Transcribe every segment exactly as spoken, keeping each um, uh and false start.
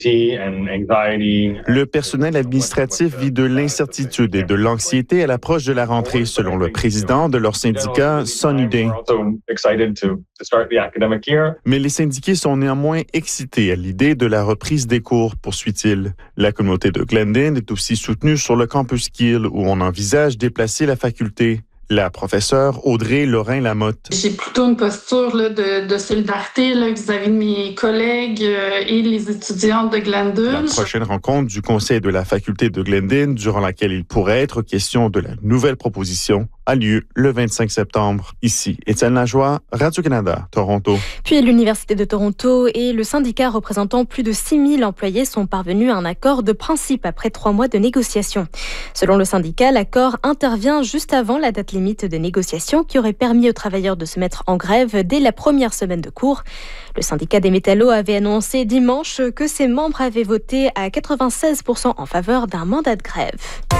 Le personnel administratif vit de l'incertitude et de l'anxiété à l'approche de la rentrée, selon le président de leur syndicat, Sunny Day. Mais les syndiqués sont néanmoins excités à l'idée de la reprise des cours, poursuit-il. La communauté de Glendon est aussi soutenue sur le campus Kiel, où on envisage déplacer la faculté. La professeure Audrey Lorrain-Lamotte. J'ai plutôt une posture là, de, de solidarité là, vis-à-vis de mes collègues euh, et les étudiants de Glendon. La prochaine rencontre du conseil de la faculté de Glendon, durant laquelle il pourrait être question de la nouvelle proposition, a lieu le vingt-cinq septembre. Ici, Étienne Lajoie, Radio-Canada, Toronto. Puis l'Université de Toronto et le syndicat représentant plus de six mille employés sont parvenus à un accord de principe après trois mois de négociations. Selon le syndicat, l'accord intervient juste avant la date limite de négociation qui aurait permis aux travailleurs de se mettre en grève dès la première semaine de cours. Le syndicat des métallos avait annoncé dimanche que ses membres avaient voté à quatre-vingt-seize pour cent en faveur d'un mandat de grève.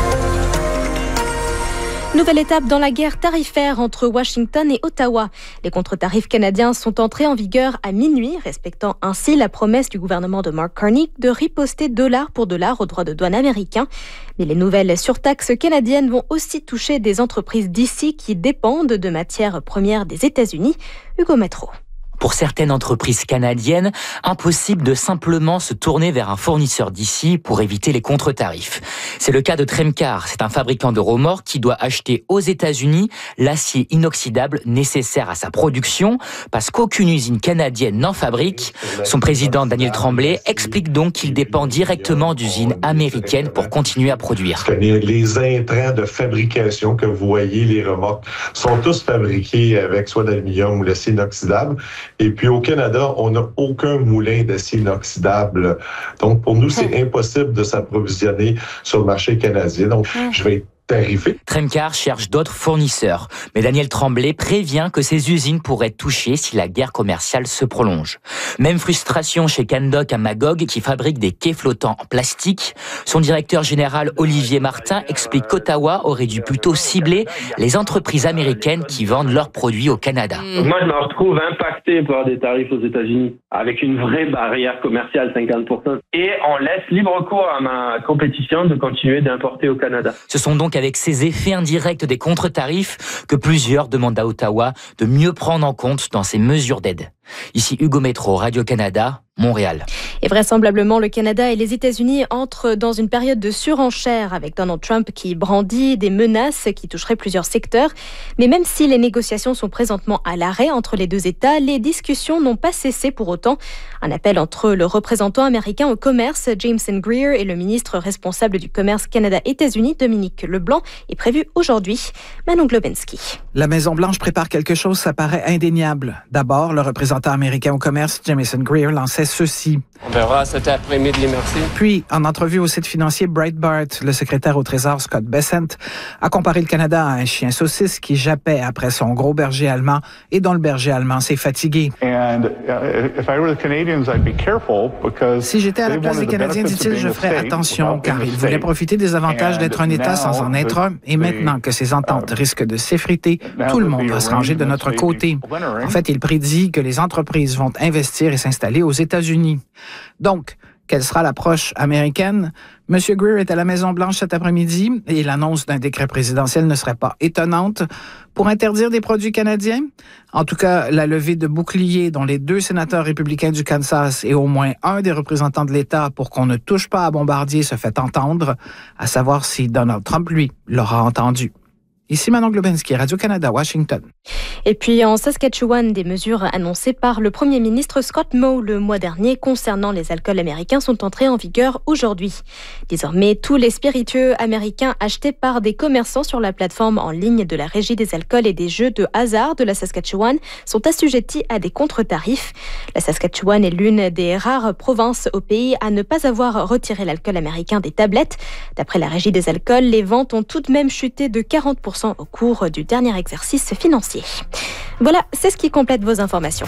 Nouvelle étape dans la guerre tarifaire entre Washington et Ottawa. Les contre-tarifs canadiens sont entrés en vigueur à minuit, respectant ainsi la promesse du gouvernement de Mark Carney de riposter dollar pour dollar aux droits de douane américains. Mais les nouvelles surtaxes canadiennes vont aussi toucher des entreprises d'ici qui dépendent de matières premières des États-Unis. Hugo Metro. Pour certaines entreprises canadiennes, impossible de simplement se tourner vers un fournisseur d'ici pour éviter les contre-tarifs. C'est le cas de Tremcar, c'est un fabricant de remorques qui doit acheter aux États-Unis l'acier inoxydable nécessaire à sa production parce qu'aucune usine canadienne n'en fabrique. Son président Daniel Tremblay explique donc qu'il dépend directement d'usines américaines pour continuer à produire. Les intrants de fabrication que vous voyez, les remorques, sont tous fabriqués avec soit d'aluminium ou l'acier inoxydable. Et puis au Canada, on n'a aucun moulin d'acier inoxydable. Donc pour nous, c'est impossible de s'approvisionner sur le marché canadien. Donc je vais être tarifé. Tremcar cherche d'autres fournisseurs, mais Daniel Tremblay prévient que ces usines pourraient être touchées si la guerre commerciale se prolonge. Même frustration chez Candoc à Magog qui fabrique des quais flottants en plastique. Son directeur général Olivier Martin explique qu'Ottawa aurait dû plutôt cibler les entreprises américaines qui vendent leurs produits au Canada. Moi, je me retrouve impacté par des tarifs aux États-Unis avec une vraie barrière commerciale, cinquante pour cent. Et on laisse libre cours à ma compétition de continuer d'importer au Canada. Ce sont donc avec ces effets indirects des contre-tarifs que plusieurs demandent à Ottawa de mieux prendre en compte dans ces mesures d'aide. Ici Hugo Metro, Radio-Canada, Montréal. Et vraisemblablement, le Canada et les États-Unis entrent dans une période de surenchère avec Donald Trump qui brandit des menaces qui toucheraient plusieurs secteurs. Mais même si les négociations sont présentement à l'arrêt entre les deux États, les discussions n'ont pas cessé pour autant. Un appel entre le représentant américain au commerce, Jameson Greer, et le ministre responsable du commerce Canada-États-Unis, Dominique Leblanc, est prévu aujourd'hui. Manon Globensky. La Maison-Blanche prépare quelque chose, ça paraît indéniable. D'abord, le représentant américain au commerce, Jameson Greer, lançait ceci. On verra cet après-midi, merci. Puis, en entrevue au site financier Breitbart, le secrétaire au Trésor Scott Bessent a comparé le Canada à un chien saucisse qui jappait après son gros berger allemand et dont le berger allemand s'est fatigué. And, uh, if I were the Canadians, I'd be careful because si j'étais à la place des Canadiens, dit-il, je ferais attention car ils voulaient profiter des avantages d'être un État sans en être un. Et maintenant que ces ententes risquent de s'effriter, tout le monde va se ranger de notre côté. En fait, il prédit que les entreprises vont investir et s'installer aux États-Unis. Donc, quelle sera l'approche américaine? M. Greer est à la Maison-Blanche cet après-midi et l'annonce d'un décret présidentiel ne serait pas étonnante pour interdire des produits canadiens. En tout cas, la levée de boucliers dont les deux sénateurs républicains du Kansas et au moins un des représentants de l'État pour qu'on ne touche pas à Bombardier se fait entendre, à savoir si Donald Trump, lui, l'aura entendu. Ici Manon Globensky, Radio-Canada, Washington. Et puis en Saskatchewan, des mesures annoncées par le premier ministre Scott Moe le mois dernier concernant les alcools américains sont entrées en vigueur aujourd'hui. Désormais, tous les spiritueux américains achetés par des commerçants sur la plateforme en ligne de la Régie des alcools et des jeux de hasard de la Saskatchewan sont assujettis à des contre-tarifs. La Saskatchewan est l'une des rares provinces au pays à ne pas avoir retiré l'alcool américain des tablettes. D'après la Régie des alcools, les ventes ont tout de même chuté de quarante pour cent au cours du dernier exercice financier. Voilà, c'est ce qui complète vos informations.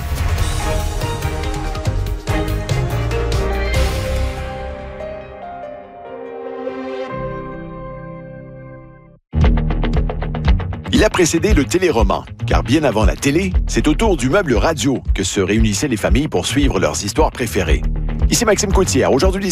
Il a précédé le téléroman, car bien avant la télé, c'est autour du meuble radio que se réunissaient les familles pour suivre leurs histoires préférées. Ici Maxime Coutière. Aujourd'hui,